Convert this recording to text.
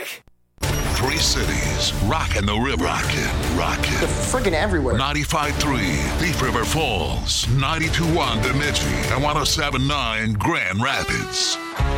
Rick. Three cities, rockin' the river. Rockin'. They're friggin' everywhere. 95.3 Thief River Falls, 92.1 Bemidji, and 107.9 Grand Rapids.